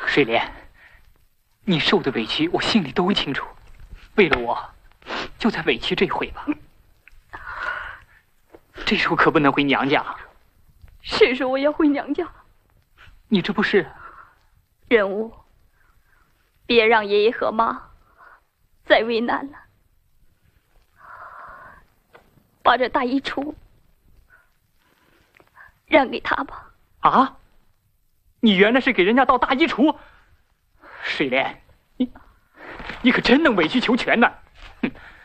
水莲，你受的委屈我心里都清楚，为了我，就再委屈这回吧。这时候可不能回娘家。 谁说我要回娘家？ 你这不是…… 任务，别让爷爷和妈再为难了。把这大衣橱让给他吧。 啊？你原来是给人家倒大衣橱？水莲，你可真能委曲求全呢！哼，